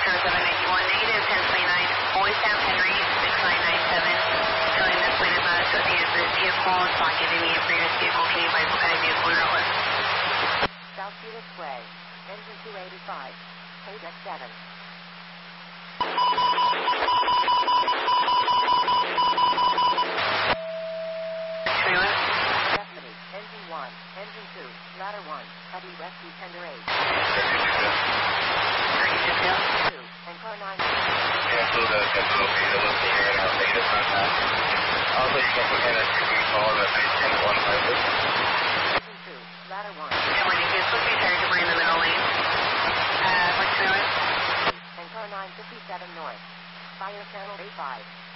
791, negative 1029, Boys Town Henry, 6997. Showing this plane is not associated with this vehicle. It's not giving me a previous vehicle. Can you advise what kind of vehicle you're out with? South Felix Way, engine 285, Paydeck 7. Destiny, engine 1, engine 2, ladder 1, heavy rescue tender 8. 2, and car 9. Cancel the location of the air and our latest contact. Also, you can put in a shipping call at 1915. Engine 2, ladder 1. Good morning. You're supposed to be trying to bring in the middle lane. What's your name? And car 957 north. Fire channel 85.